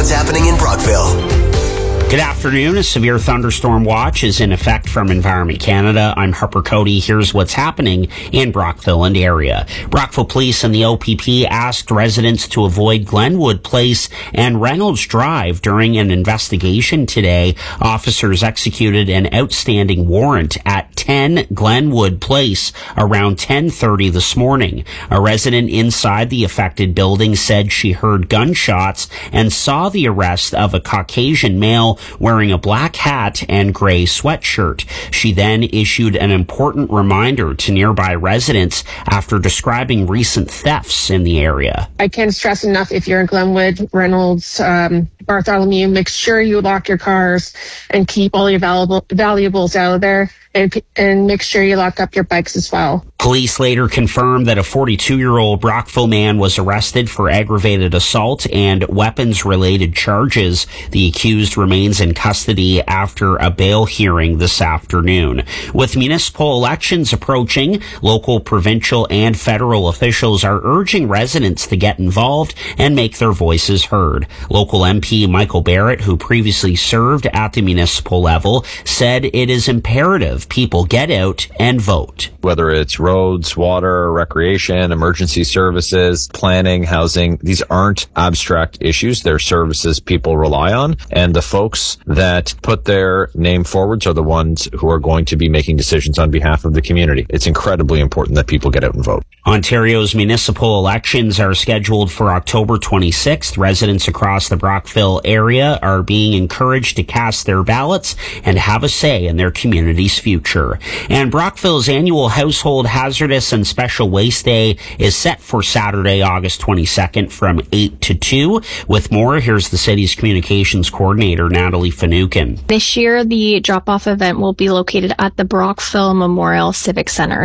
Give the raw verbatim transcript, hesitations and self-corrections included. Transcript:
what's happening in Brockville. Good afternoon. A severe thunderstorm watch is in effect from Environment Canada. I'm Harper Cody. Here's what's happening in Brockville and area. Brockville Police and the O P P asked residents to avoid Glenwood Place and Reynolds Drive during an investigation today. Officers executed an outstanding warrant at ten Glenwood Place around ten thirty this morning. A resident inside the affected building said she heard gunshots and saw the arrest of a Caucasian male wearing a black hat and gray sweatshirt. She then issued an important reminder to nearby residents after describing recent thefts in the area. I can't stress enough, if you're in Glenwood, Reynolds, um, Bartholomew, make sure you lock your cars and keep all your valuable, valuables out of there, and, and make sure you lock up your bikes as well. Police later confirmed that a forty-two-year-old Brockville man was arrested for aggravated assault and weapons-related charges. The accused remains in custody after a bail hearing this afternoon. With municipal elections approaching, local, provincial, and federal officials are urging residents to get involved and make their voices heard. Local M P Michael Barrett, who previously served at the municipal level, said it is imperative people get out and vote. Whether it's roads, water, recreation, emergency services, planning, housing, these aren't abstract issues. They're services people rely on. And the folks that put their name forwards are the ones who are going to be making decisions on behalf of the community. It's incredibly important that people get out and vote. Ontario's municipal elections are scheduled for October twenty-sixth. Residents across the Brockville area are being encouraged to cast their ballots and have a say in their community's future. And Brockville's annual Household Hazardous and Special Waste Day is set for Saturday, August twenty-second from eight to two. With more, here's the city's communications coordinator, Natalie Finucane. This year, the drop-off event will be located at the Brockville Memorial Civic Center.